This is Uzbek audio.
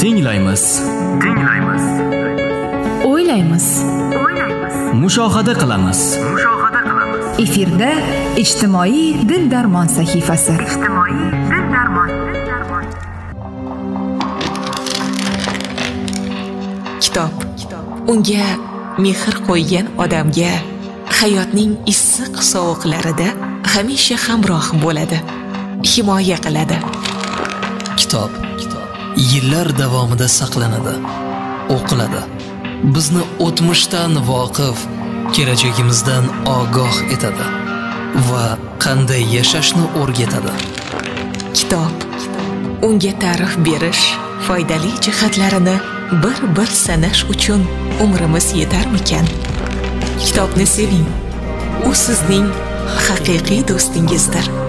Tinglaymiz. O'ylaymiz. Mushohada qilamiz. Efirda ijtimoiy dil-darmon sahifasi. Kitob unga mehr qo'ygan odamga hayotning issiq sovuqlarida hamisha hamroh bo'ladi, himoya qiladi. Kitob yillar davomida saqlanadi, o'qiladi. Bizni o'tmishdan voqif, kelajagimizdan ogoh etadi va qanday yashashni o'rgatadi. Kitob unga ta'rif berish, foydali jihatlarini bir sanash uchun umrimiz yetarmikan? Kitobni seving. U sizning haqiqiy do'stingizdir.